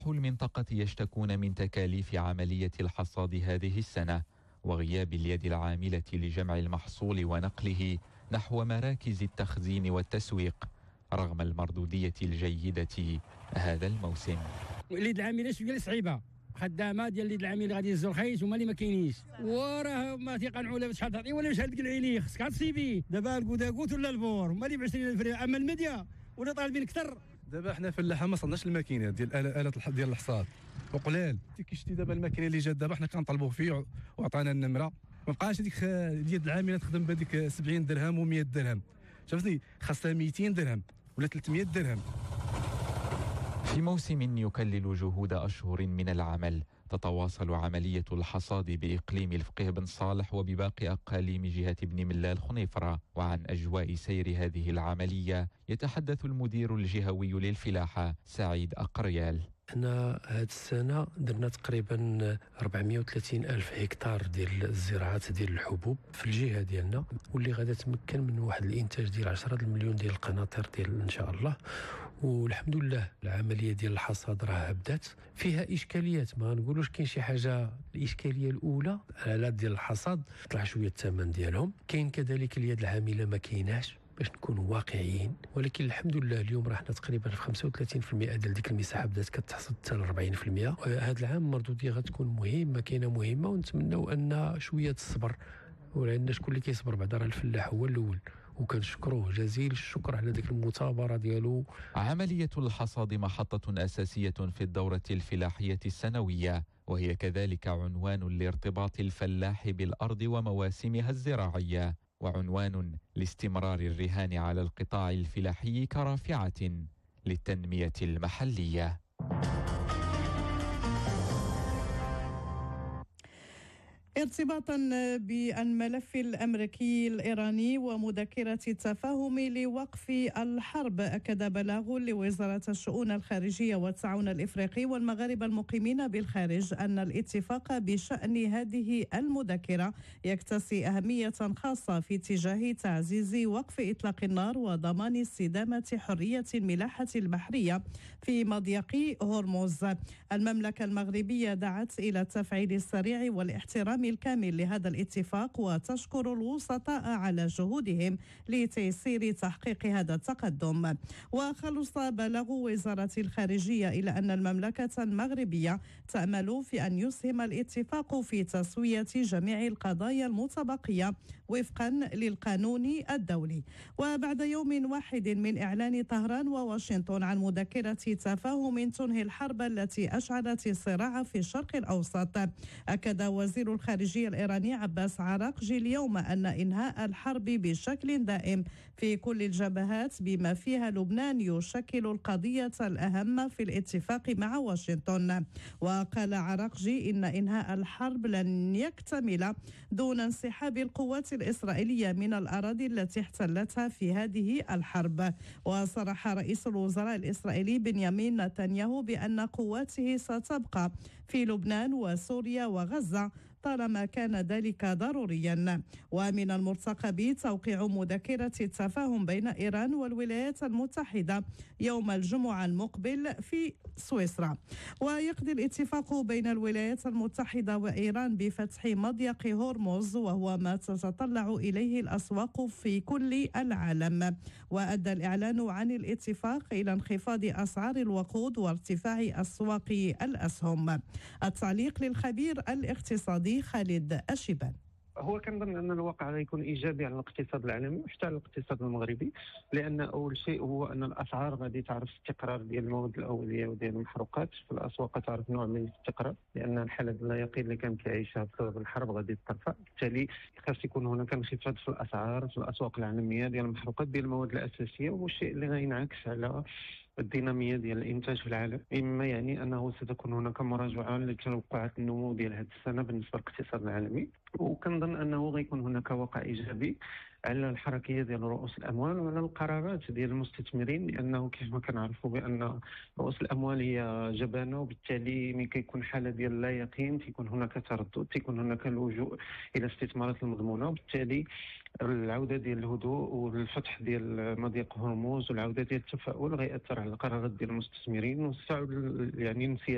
المنطقة يشتكون من تكاليف عملية الحصاد هذه السنة وغياب اليد العاملة لجمع المحصول ونقله نحو مراكز التخزين والتسويق رغم المردودية الجيدة هذا الموسم. اليد العاملة شوية صعيبة، خدامه ديال اليد العامله غادي يهزوا الخيط وما اللي ما كاينينش، وراه ما تيقنعوا لا شحال تعطي ولا شحال تقلعي ليه، خصك تصيبي دابا الكوداكوت ولا البور وما اللي ب 20 الف ريال. اما المديا ولا طالبين اكثر. دابا حنا فلاحه ما صلناش الماكينات ديال الات ديال الحصاد وقلال كيشتي. دابا الماكينه اللي جات دابا حنا كنطلبوا فيه وعطانا النمره، ما بقاش هذيك اليد العامله تخدم بهذيك 70 درهم و100 درهم، شفتي خاصها 200 درهم ولا 300 درهم. في موسم يكلل جهود أشهر من العمل تتواصل عملية الحصاد بإقليم الفقيه بن صالح وبباقي أقاليم جهة بن ملال خنيفرة. وعن أجواء سير هذه العملية يتحدث المدير الجهوي للفلاحة سعيد أقريال. احنا هاد السنه درنا تقريبا 430 الف هكتار ديال الزراعات ديال الحبوب في الجهه ديالنا، واللي غادا تمكن من واحد الانتاج ديال 10 المليون ديال القناطر ديال ان شاء الله. والحمد لله العمليه ديال الحصاد راه بدات. فيها اشكاليات، ما نقولوش كاين شي حاجه. الاشكاليه الاولى الالات ديال الحصاد طلع شويه الثمن ديالهم، كاين كذلك اليد العامله ما كايناش باش نكونوا واقعيين، ولكن الحمد لله اليوم راه حنا تقريبا في 35% ديال ديك المساحه بدات كتحصد حتى ل 40%. هذا العام المردوديه غتكون مهمه، كاينه مهمه، ونتمنوا ان شويه الصبر، ولان شكون اللي كيصبر بعدا راه الفلاح هو الاول، وكنشكروه جزيل الشكر على ديك المثابره ديالو. عمليه الحصاد محطه اساسيه في الدوره الفلاحيه السنويه، وهي كذلك عنوان لارتباط الفلاح بالارض ومواسمها الزراعيه، وعنوان لاستمرار الرهان على القطاع الفلاحي كرافعة للتنمية المحلية. ارتباطا بالملف الأمريكي الإيراني ومذكرة التفاهم لوقف الحرب، أكد بلاغ لوزارة الشؤون الخارجية والتعاون الإفريقي والمغاربة المقيمين بالخارج أن الاتفاق بشأن هذه المذكرة يكتسي أهمية خاصة في اتجاه تعزيز وقف إطلاق النار وضمان استدامة حرية الملاحة البحرية في مضيق هرمز. المملكة المغربية دعت إلى التفعيل السريع والاحترام الكامل لهذا الاتفاق، وتشكر الوسطاء على جهودهم لتيسير تحقيق هذا التقدم. وخلص بلاغ وزارة الخارجية إلى أن المملكة المغربية تأمل في أن يسهم الاتفاق في تسوية جميع القضايا المتبقية وفقا للقانون الدولي. وبعد يوم واحد من إعلان طهران وواشنطن عن مذكرة تفاهم تنهي الحرب التي أشعلت الصراع في الشرق الأوسط، أكد وزير الخارجية الإيراني عباس عراقجي اليوم أن إنهاء الحرب بشكل دائم في كل الجبهات بما فيها لبنان يشكل القضية الأهم في الاتفاق مع واشنطن. وقال عراقجي إن إنهاء الحرب لن يكتمل دون انسحاب القوات الإسرائيلية من الأراضي التي احتلتها في هذه الحرب. وصرح رئيس الوزراء الإسرائيلي بنيامين نتنياهو بأن قواته ستبقى في لبنان وسوريا وغزة طالما كان ذلك ضروريا. ومن المرتقب توقيع مذكرة التفاهم بين إيران والولايات المتحدة يوم الجمعة المقبل في سويسرا. ويقضي الاتفاق بين الولايات المتحدة وإيران بفتح مضيق هرمز، وهو ما تتطلع إليه الأسواق في كل العالم. وأدى الإعلان عن الاتفاق إلى انخفاض أسعار الوقود وارتفاع أسواق الأسهم. التعليق للخبير الاقتصادي خالد الشيبان. هو كنظن ان الواقع غيكون ايجابي على الاقتصاد العالمي وحتى على الاقتصاد المغربي، لان اول شيء هو ان الاسعار غادي تعرف استقرار ديال المواد الاوليه وديال المحروقات في الاسواق، تعرف نوع من الاستقرار، لان الحاله لا يقين اللي كان كيعيشها بسبب الحرب غادي ترفع، بالتالي خاص يكون هناك انخفاض في الاسعار في الاسواق العالميه ديال المحروقات ديال المواد الاساسيه، والشيء اللي غينعكس على الديناميه ديال الانتاج في العالم، مما يعني انه ستكون هناك مراجعه لتوقعات النمو ديال هذه السنه بالنسبه للاقتصاد العالمي. وكنظن انه غيكون هناك واقع ايجابي على الحركيه ديال رؤوس الاموال وعلى القرارات ديال المستثمرين، لانه كيف ما كنعرفوا بان رؤوس الاموال هي جبانه، وبالتالي ملي كيكون حاله ديال لا يقين تيكون هناك تردد، تيكون هناك اللجوء الى الاستثمارات المضمونه، وبالتالي العوده ديال الهدوء والفتح ديال مضيق هرمز والعوده ديال التفاؤل غيأثر على القرارات ديال المستثمرين، وصعب يعني